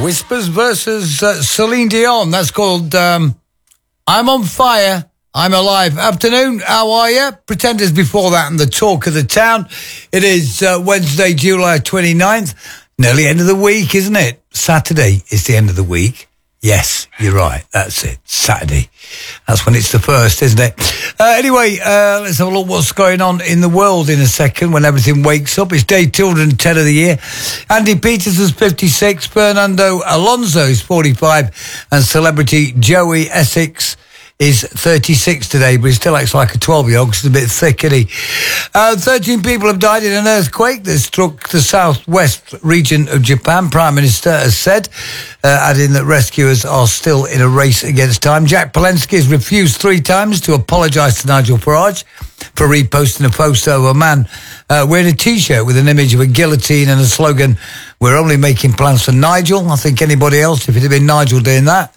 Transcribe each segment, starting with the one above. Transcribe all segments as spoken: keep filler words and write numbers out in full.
Whispers versus uh, Celine Dion. That's called um, I'm on Fire, I'm Alive. Afternoon, how are you? Pretenders before that and the talk of the town. It is uh, Wednesday, July twenty-ninth. Nearly end of the week, isn't it? Saturday is the end of the week. Yes, you're right. That's it. Saturday. That's when it's the first, isn't it? Uh, anyway, uh, let's have a look what's going on in the world in a second when everything wakes up. It's day two hundred ten of the year. Andy Peters is fifty-six. Fernando Alonso is forty-five. And celebrity Joey Essex is thirty-six today, but he still acts like a twelve-year-old because he's a bit thick, isn't he? Uh, thirteen people have died in an earthquake that struck the southwest region of Japan, Prime Minister has said, uh, adding that rescuers are still in a race against time. Jack Palensky has refused three times to apologise to Nigel Farage for reposting a photo of a man uh, wearing a T-shirt with an image of a guillotine and a slogan, "We're only making plans for Nigel." I think anybody else, if it had been Nigel doing that,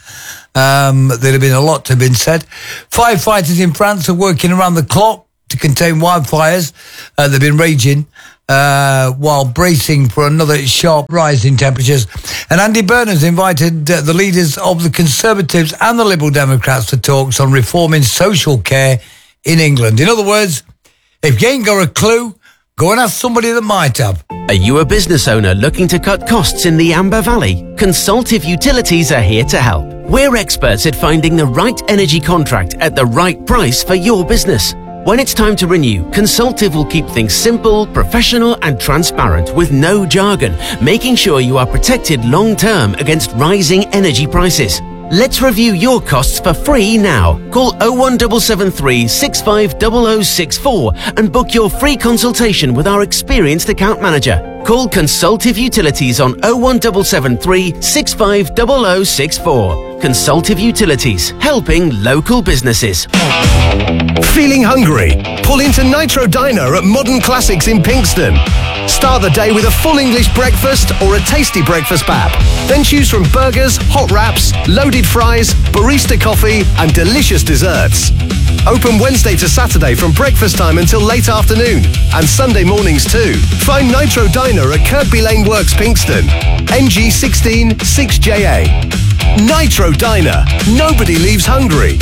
Um, there'd have been a lot to have been said. Firefighters in France are working around the clock to contain wildfires. Uh, they've been raging uh, while bracing for another sharp rise in temperatures. And Andy Burnham's invited uh, the leaders of the Conservatives and the Liberal Democrats to talks on reforming social care in England. In other words, if you ain't got a clue, go and ask somebody that might have. Are you a business owner looking to cut costs in the Amber Valley? Consultive Utilities are here to help. We're experts at finding the right energy contract at the right price for your business. When it's time to renew, Consultive will keep things simple, professional and transparent with no jargon, making sure you are protected long-term against rising energy prices. Let's review your costs for free now. Call oh one seven seven three, six five zero zero six four and book your free consultation with our experienced account manager. Call Consultive Utilities on oh one seven seven three, six five zero zero six four. Consultive Utilities, helping local businesses. Feeling hungry? Pull into Nitro Diner at Modern Classics in Pinkston. Start the day with a full English breakfast or a tasty breakfast pap. Then choose from burgers, hot wraps, loaded fries, barista coffee and delicious desserts. Open Wednesday to Saturday from breakfast time until late afternoon and Sunday mornings too. Find Nitro Diner at Kirkby Lane Works, Pinkston. N G sixteen six J A. Nitro Diner. Nobody leaves hungry.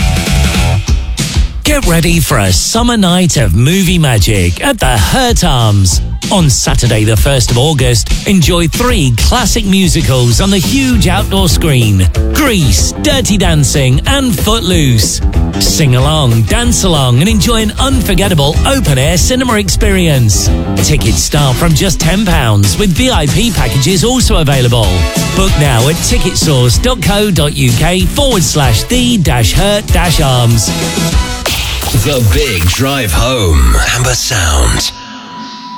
Get ready for a summer night of movie magic at the Hurt Arms. On Saturday the first of August, enjoy three classic musicals on the huge outdoor screen. Grease, Dirty Dancing and Footloose. Sing along, dance along and enjoy an unforgettable open-air cinema experience. Tickets start from just ten pounds with V I P packages also available. Book now at ticketsource.co.uk forward slash the dash hurt dash arms. The Big Drive Home. Amber Sound.